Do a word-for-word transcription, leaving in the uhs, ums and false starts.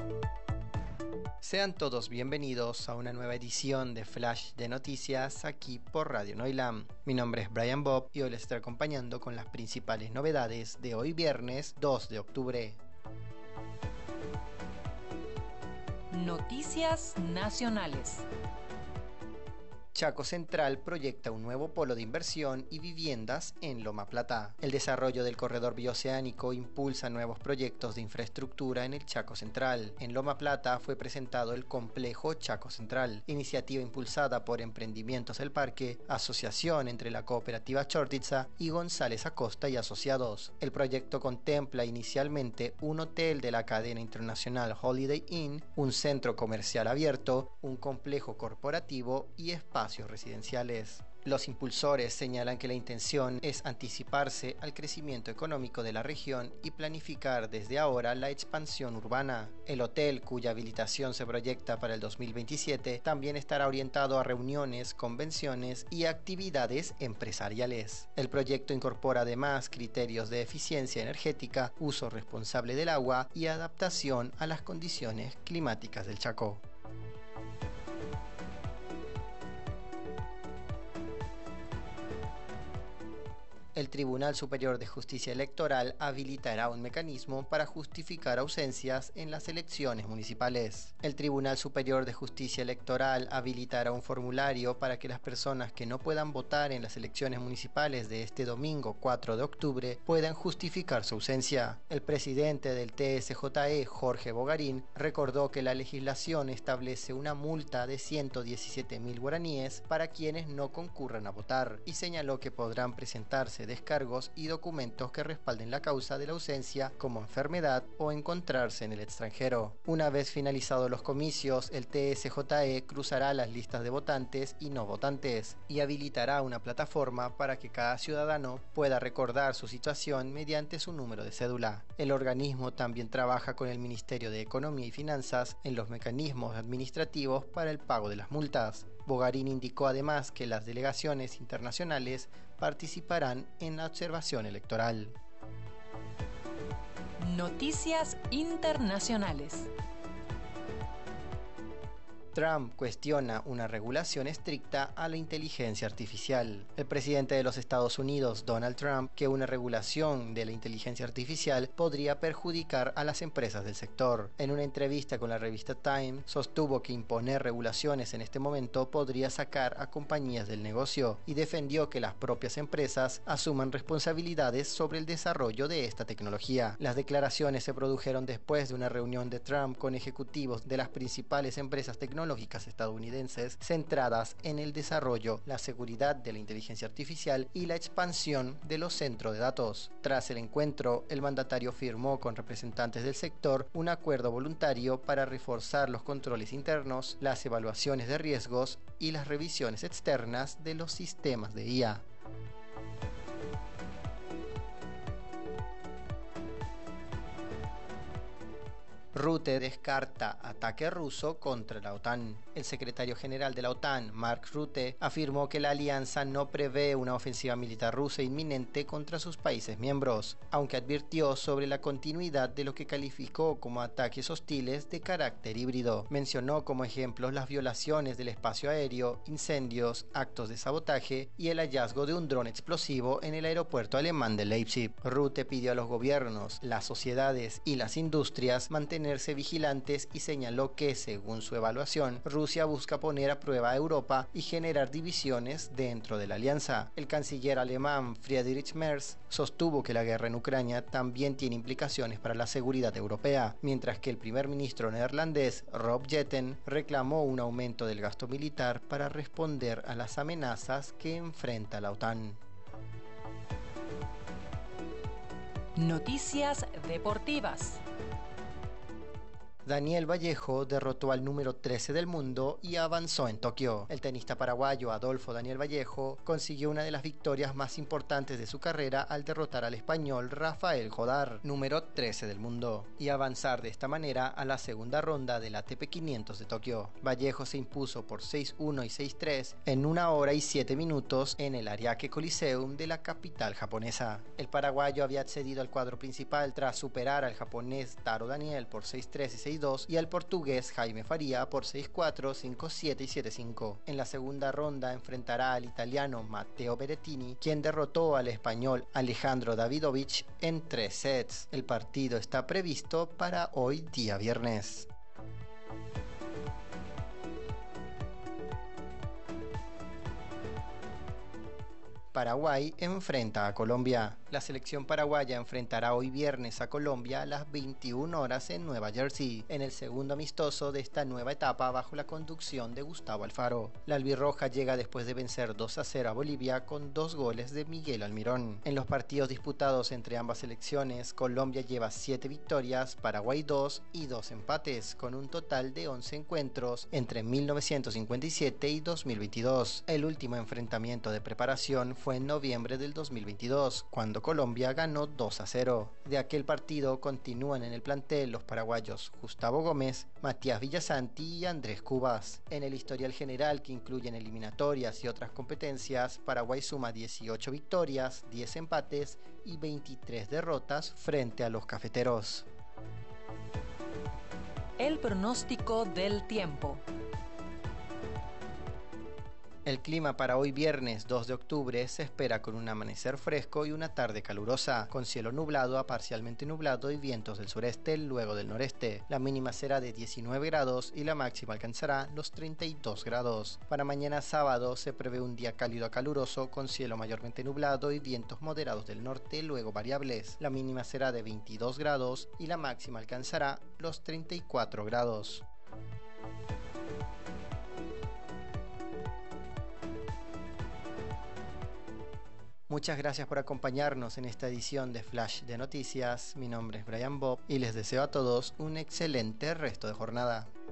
Sean todos bienvenidos a una nueva edición de Flash de Noticias aquí por Radio Noilam. Mi nombre es Brian Bob y hoy les estaré acompañando con las principales novedades de hoy viernes dos de octubre. Noticias nacionales. Chaco Central proyecta un nuevo polo de inversión y viviendas en Loma Plata. El desarrollo del corredor bioceánico impulsa nuevos proyectos de infraestructura en el Chaco Central. En Loma Plata fue presentado el complejo Chaco Central, iniciativa impulsada por Emprendimientos del Parque, asociación entre la cooperativa Chortitza y González Acosta y Asociados. El proyecto contempla inicialmente un hotel de la cadena internacional Holiday Inn, un centro comercial abierto, un complejo corporativo y espacios residenciales. Los impulsores señalan que la intención es anticiparse al crecimiento económico de la región y planificar desde ahora la expansión urbana. El hotel, cuya habilitación se proyecta para el dos mil veintisiete, también estará orientado a reuniones, convenciones y actividades empresariales. El proyecto incorpora además criterios de eficiencia energética, uso responsable del agua y adaptación a las condiciones climáticas del Chaco. El Tribunal Superior de Justicia Electoral habilitará un mecanismo para justificar ausencias en las elecciones municipales. El Tribunal Superior de Justicia Electoral habilitará un formulario para que las personas que no puedan votar en las elecciones municipales de este domingo cuatro de octubre puedan justificar su ausencia. El presidente del T S J E, Jorge Bogarín, recordó que la legislación establece una multa de ciento diecisiete mil guaraníes para quienes no concurran a votar y señaló que podrán presentarse descargos y documentos que respalden la causa de la ausencia como enfermedad o encontrarse en el extranjero. Una vez finalizados los comicios, el T S J E cruzará las listas de votantes y no votantes y habilitará una plataforma para que cada ciudadano pueda recordar su situación mediante su número de cédula. El organismo también trabaja con el Ministerio de Economía y Finanzas en los mecanismos administrativos para el pago de las multas. Bogarín indicó además que las delegaciones internacionales participarán en la observación electoral. Noticias internacionales. Trump cuestiona una regulación estricta a la inteligencia artificial. El presidente de los Estados Unidos, Donald Trump, que una regulación de la inteligencia artificial podría perjudicar a las empresas del sector. En una entrevista con la revista Time, sostuvo que imponer regulaciones en este momento podría sacar a compañías del negocio y defendió que las propias empresas asuman responsabilidades sobre el desarrollo de esta tecnología. Las declaraciones se produjeron después de una reunión de Trump con ejecutivos de las principales empresas tecnológicas estadounidenses centradas en el desarrollo, la seguridad de la inteligencia artificial y la expansión de los centros de datos. Tras el encuentro, el mandatario firmó con representantes del sector un acuerdo voluntario para reforzar los controles internos, las evaluaciones de riesgos y las revisiones externas de los sistemas de I A. Rutte descarta ataque ruso contra la OTAN. El secretario general de la OTAN, Mark Rutte, afirmó que la alianza no prevé una ofensiva militar rusa inminente contra sus países miembros, aunque advirtió sobre la continuidad de lo que calificó como ataques hostiles de carácter híbrido. Mencionó como ejemplos las violaciones del espacio aéreo, incendios, actos de sabotaje y el hallazgo de un dron explosivo en el aeropuerto alemán de Leipzig. Rutte pidió a los gobiernos, las sociedades y las industrias mantener vigilantes y señaló que, según su evaluación, Rusia busca poner a prueba a Europa y generar divisiones dentro de la alianza. El canciller alemán Friedrich Merz sostuvo que la guerra en Ucrania también tiene implicaciones para la seguridad europea, mientras que el primer ministro neerlandés Rob Jetten reclamó un aumento del gasto militar para responder a las amenazas que enfrenta la OTAN. Noticias deportivas. Daniel Vallejo derrotó al número trece del mundo y avanzó en Tokio. El tenista paraguayo Adolfo Daniel Vallejo consiguió una de las victorias más importantes de su carrera al derrotar al español Rafael Jodar, número trece del mundo, y avanzar de esta manera a la segunda ronda del A T P quinientos de Tokio. Vallejo se impuso por seis uno y seis tres en una hora y siete minutos en el Ariake Coliseum de la capital japonesa. El paraguayo había accedido al cuadro principal tras superar al japonés Taro Daniel por seis tres y seis seis dos y al portugués Jaime Faria por seis cuatro, cinco siete y siete cinco. En la segunda ronda enfrentará al italiano Matteo Berrettini, quien derrotó al español Alejandro Davidovich en tres sets. El partido está previsto para hoy día viernes. Paraguay enfrenta a Colombia. La selección paraguaya enfrentará hoy viernes a Colombia a las veintiuna horas en Nueva Jersey, en el segundo amistoso de esta nueva etapa bajo la conducción de Gustavo Alfaro. La albirroja llega después de vencer dos a cero a Bolivia con dos goles de Miguel Almirón. En los partidos disputados entre ambas selecciones, Colombia lleva siete victorias, Paraguay dos y dos empates, con un total de once encuentros entre mil novecientos cincuenta y siete y dos mil veintidós. El último enfrentamiento de preparación fue en noviembre del dos mil veintidós, cuando Colombia ganó dos a cero. De aquel partido continúan en el plantel los paraguayos Gustavo Gómez, Matías Villasanti y Andrés Cubas. En el historial general, que incluyen eliminatorias y otras competencias, Paraguay suma dieciocho victorias, diez empates y veintitrés derrotas frente a los cafeteros. El pronóstico del tiempo. El clima para hoy viernes dos de octubre se espera con un amanecer fresco y una tarde calurosa, con cielo nublado a parcialmente nublado y vientos del sureste, luego del noreste. La mínima será de diecinueve grados y la máxima alcanzará los treinta y dos grados. Para mañana sábado se prevé un día cálido a caluroso, con cielo mayormente nublado y vientos moderados del norte, luego variables. La mínima será de veintidós grados y la máxima alcanzará los treinta y cuatro grados. Muchas gracias por acompañarnos en esta edición de Flash de Noticias. Mi nombre es Brian Bob y les deseo a todos un excelente resto de jornada.